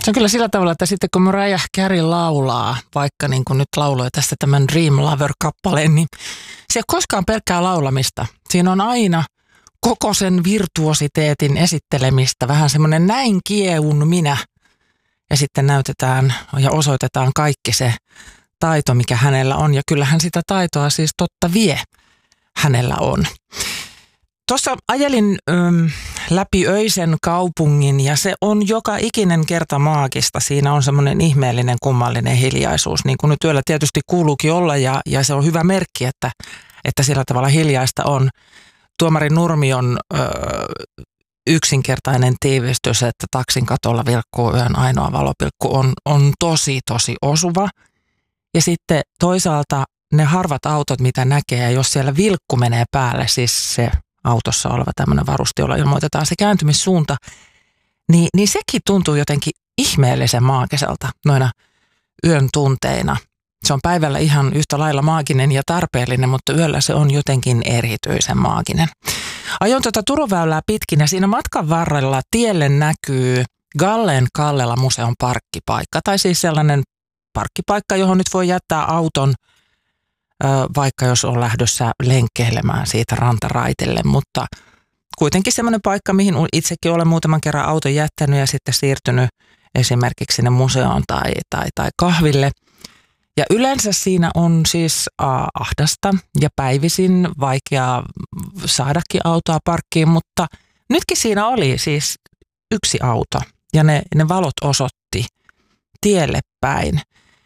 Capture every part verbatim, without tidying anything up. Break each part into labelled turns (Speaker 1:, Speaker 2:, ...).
Speaker 1: Se on kyllä sillä tavalla, että sitten kun Mariah Carey laulaa, vaikka niin kuin nyt lauloi tästä tämän Dream Lover-kappaleen, niin se ei ole koskaan pelkkää laulamista. Siinä on aina koko sen virtuositeetin esittelemistä, vähän semmoinen näin kiehun minä. Ja sitten näytetään ja osoitetaan kaikki se taito, mikä hänellä on. Ja kyllähän sitä taitoa siis totta vie hänellä on. Tuossa ajelin öm, läpi öisen kaupungin ja se on joka ikinen kerta maagista. Siinä on semmoinen ihmeellinen, kummallinen hiljaisuus, niin kuin nyt yöllä tietysti kuuluukin olla ja, ja se on hyvä merkki, että, että sillä tavalla hiljaista on. Tuomari Nurmion ö, yksinkertainen tiivistys, että taksin katolla vilkkuu yön ainoa valopilkku on, on tosi, tosi osuva. Ja sitten toisaalta ne harvat autot, mitä näkee, ja jos siellä vilkku menee päälle, siis se autossa oleva tämmöinen varuste, jolla ilmoitetaan se kääntymissuunta, niin, niin sekin tuntuu jotenkin ihmeellisen maagiselta noina yön tunteina. Se on päivällä ihan yhtä lailla maaginen ja tarpeellinen, mutta yöllä se on jotenkin erityisen maaginen. Ajoin tuota Turuväylää pitkin ja siinä matkan varrella tielle näkyy Gallen Kallela museon parkkipaikka, tai siis sellainen parkkipaikka, johon nyt voi jättää auton, vaikka jos on lähdössä lenkkeilemään siitä rantaraitelle, mutta kuitenkin semmoinen paikka, mihin itsekin olen muutaman kerran auton jättänyt ja sitten siirtynyt esimerkiksi sinne museoon tai, tai, tai kahville. Ja yleensä siinä on siis a, ahdasta ja päivisin vaikeaa saadakin autoa parkkiin, mutta nytkin siinä oli siis yksi auto ja ne, ne valot osoitti tielle päin.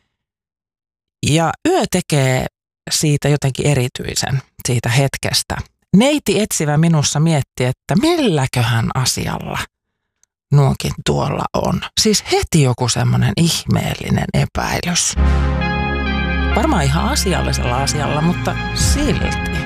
Speaker 1: Ja yö tekee siitä jotenkin erityisen, siitä hetkestä. Neiti etsivä minussa mietti, että milläköhän asialla nuokin tuolla on. Siis heti joku semmoinen ihmeellinen epäilys. Varmaan ihan asiallisella asialla, mutta silti.